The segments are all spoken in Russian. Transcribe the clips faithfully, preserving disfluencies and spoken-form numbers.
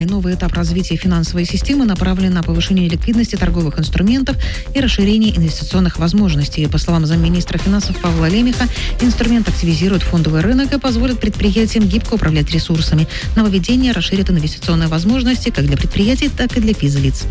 Новый этап развития финансовой системы направлен на повышение ликвидности торговых инструментов и расширение инвестиционных возможностей. По словам замминистра финансов Павла Лемеха, инструмент активизирует фондовый рынок и позволит предприятиям гибко управлять ресурсами. Нововведение расширит инвестиционные возможности как для предприятий, так и для физлиц.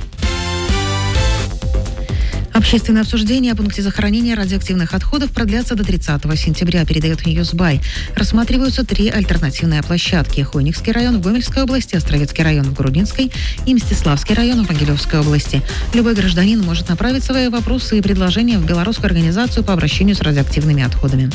Общественное обсуждение о пункте захоронения радиоактивных отходов продлятся до тридцатого сентября, передает Ньюсбай. Рассматриваются три альтернативные площадки. Хойникский район в Гомельской области, Островецкий район в Грудинской и Мстиславский район в Могилевской области. Любой гражданин может направить свои вопросы и предложения в Белорусскую организацию по обращению с радиоактивными отходами.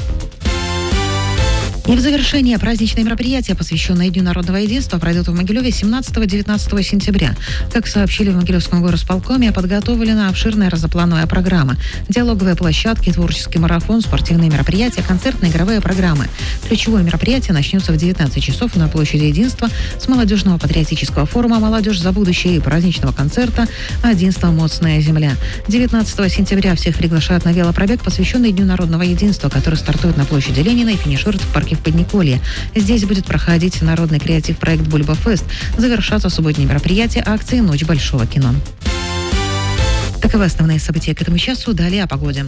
И в завершение праздничное мероприятие, посвященное Дню народного единства, пройдет в Могилеве семнадцатого-девятнадцатого сентября. Как сообщили в Могилевском горосполкоме, подготовлена обширная разноплановая программа. Диалоговые площадки, творческий марафон, спортивные мероприятия, концертные игровые программы. Ключевое мероприятие начнется в девятнадцать часов на площади Единства с молодежного патриотического форума «Молодежь за будущее» и праздничного концерта «Одинство. Моцная земля». девятнадцатого сентября всех приглашают на велопробег, посвященный Дню народного единства, который стартует на площади Ленина и финиширует в парке в Подниколье. Здесь будет проходить народный креатив-проект «Бульба-фест». Завершатся субботние мероприятия акции «Ночь большого кино». Таковы основные события к этому часу. Далее о погоде.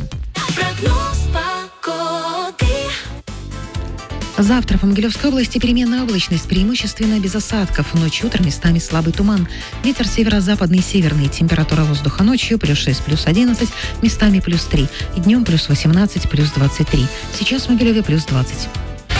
Завтра по Могилевской области переменная облачность, преимущественно без осадков. Ночью, утром местами слабый туман. Ветер северо-западный, северный. Температура воздуха ночью плюс шесть, плюс одиннадцать, местами плюс три. И днем плюс восемнадцать, плюс двадцать три. Сейчас в Могилеве плюс двадцать.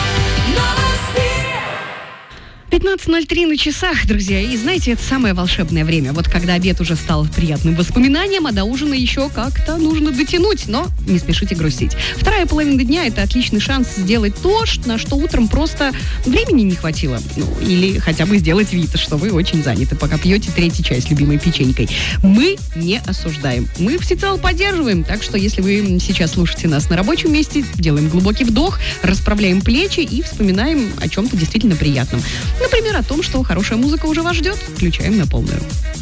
пятнадцать ноль три на часах, друзья. И знаете, это самое волшебное время. Вот когда обед уже стал приятным воспоминанием, а до ужина еще как-то нужно дотянуть. Но не спешите грустить. Вторая половина дня – это отличный шанс сделать то, на что утром просто времени не хватило. Ну, или хотя бы сделать вид, что вы очень заняты, пока пьете третий чай с любимой печенькой. Мы не осуждаем. Мы всецело поддерживаем. Так что, если вы сейчас слушаете нас на рабочем месте, делаем глубокий вдох, расправляем плечи и вспоминаем о чем-то действительно приятном. Например, о том, что хорошая музыка уже вас ждет. Включаем на полную.